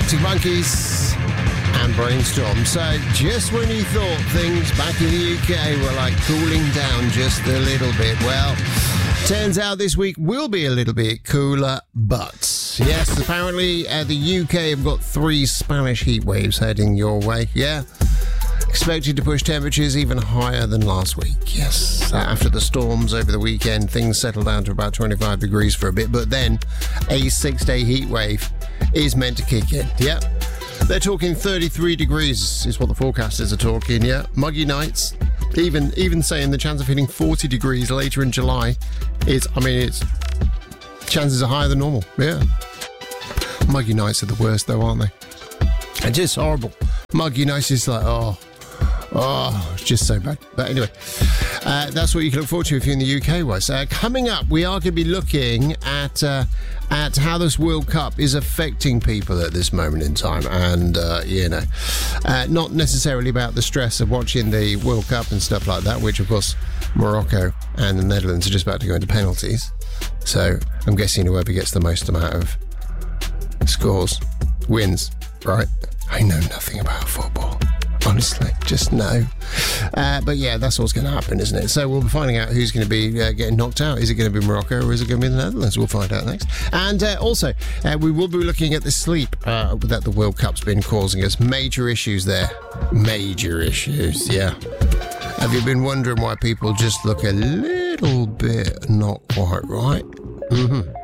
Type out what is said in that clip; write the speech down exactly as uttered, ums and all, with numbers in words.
Arctic Monkeys and Brainstorm. So just when you thought things back in the U K were like cooling down just a little bit, well, turns out this week will be a little bit cooler, but yes, apparently uh, the U K have got three Spanish heat waves heading your way. Yeah, expected to push temperatures even higher than last week. Yes, uh, after the storms over the weekend, things settled down to about twenty-five degrees for a bit, but then a six-day heat wave is meant to kick in. Yeah, they're talking thirty-three degrees is what the forecasters are talking. Yeah, muggy nights. Even even saying the chance of hitting forty degrees later in July is, I mean, it's chances are higher than normal. Yeah, muggy nights are the worst though, aren't they? And just horrible. Muggy nights is like, oh, oh, it's just so bad. But anyway, uh, that's what you can look forward to if you're in the U K, was. Uh, coming up, we are going to be looking at uh, at how this World Cup is affecting people at this moment in time. And, uh, you know, uh, not necessarily about the stress of watching the World Cup and stuff like that, which, of course, Morocco and the Netherlands are just about to go into penalties. So I'm guessing whoever gets the most amount of scores wins, right? I know nothing about football. Honestly, just no. Uh, but yeah, that's what's going to happen, isn't it? So we'll be finding out who's going to be uh, getting knocked out. Is it going to be Morocco or is it going to be the Netherlands? We'll find out next. And uh, also, uh, we will be looking at the sleep uh, that the World Cup's been causing us. Major issues there. Major issues, yeah. Have you been wondering why people just look a little bit not quite right? Mm-hmm.